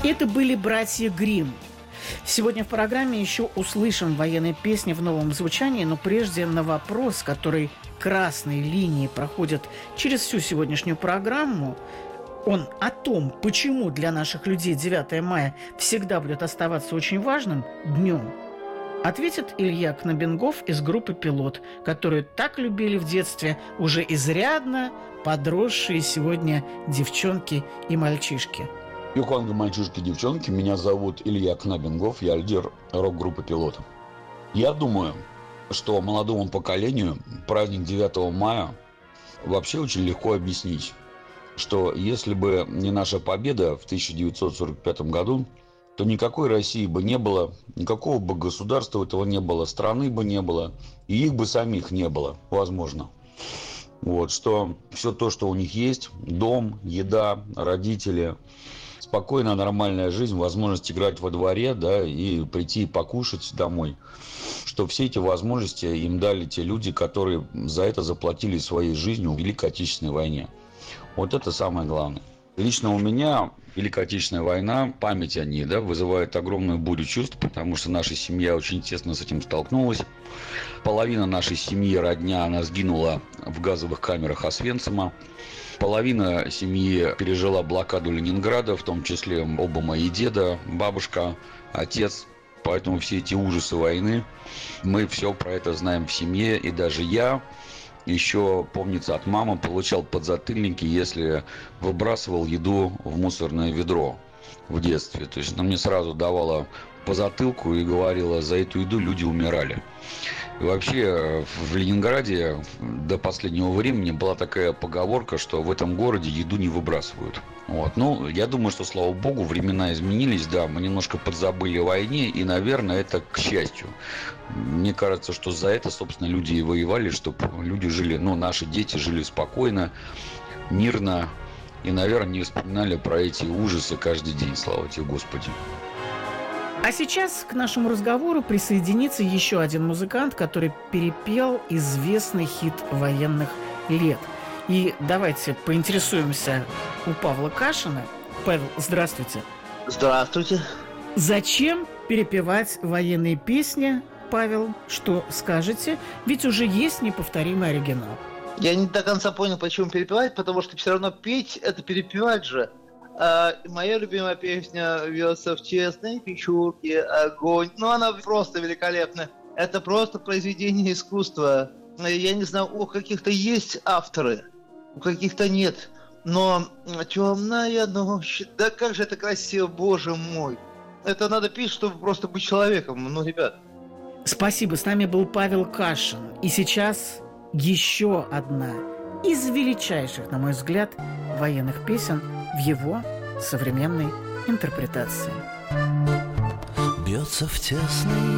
Это были братья Гримм. Сегодня в программе еще услышим военные песни в новом звучании, но прежде на вопрос, который красной линией проходит через всю сегодняшнюю программу, он о том, почему для наших людей 9 мая всегда будет оставаться очень важным днем, ответит Илья Кнабенгоф из группы «Пилот», которую так любили в детстве уже изрядно подросшие сегодня девчонки и мальчишки. Юханга, мальчишки, девчонки, меня зовут Илья Кнабенгоф, я лидер рок-группы «Пилот». Я думаю, что молодому поколению праздник 9 мая вообще очень легко объяснить, что если бы не наша победа в 1945 году, то никакой России бы не было, никакого бы государства этого не было, страны бы не было, и их бы самих не было, возможно. Вот, что все то, что у них есть, дом, еда, родители, спокойная, нормальная жизнь, возможность играть во дворе, да, и прийти и покушать домой, что все эти возможности им дали те люди, которые за это заплатили своей жизнью в Великой Отечественной войне. Вот это самое главное. Лично у меня Великая Отечественная война, память о ней, да, вызывает огромную бурю чувств, потому что наша семья очень тесно с этим столкнулась. Половина нашей семьи, родня, она сгинула в газовых камерах Освенцима. Половина семьи пережила блокаду Ленинграда, в том числе оба мои деда, бабушка, отец. Поэтому все эти ужасы войны, мы все про это знаем в семье. И даже я еще, помнится, от мамы получал подзатыльники, если выбрасывал еду в мусорное ведро в детстве. То есть она мне сразу давала по затылку и говорила, за эту еду люди умирали. И вообще в Ленинграде до последнего времени была такая поговорка, что в этом городе еду не выбрасывают. Вот. Ну, я думаю, что, слава богу, времена изменились, да, мы немножко подзабыли о войне, и, наверное, это к счастью. Мне кажется, что за это, собственно, люди и воевали, чтобы люди жили, ну, наши дети жили спокойно, мирно, и, наверное, не вспоминали про эти ужасы каждый день, слава тебе, Господи. А сейчас к нашему разговору присоединится еще один музыкант, который перепел известный хит военных лет. И давайте поинтересуемся у Павла Кашина. Павел, здравствуйте. Здравствуйте. Зачем перепевать военные песни, Павел? Что скажете? Ведь уже есть неповторимый оригинал. Я не до конца понял, почему перепевать, потому что все равно петь – это перепевать же. Моя любимая песня «Вьется в тесной печурке огонь». Ну, она просто великолепна. Это просто произведение искусства. Я не знаю, у каких-то есть авторы, у каких-то нет. Но «Темная ночь», да как же это красиво, боже мой. Это надо петь, чтобы просто быть человеком, ну, ребят. Спасибо, с нами был Павел Кашин. И сейчас еще одна из величайших, на мой взгляд, военных песен в его современной интерпретации. Бьется в тесной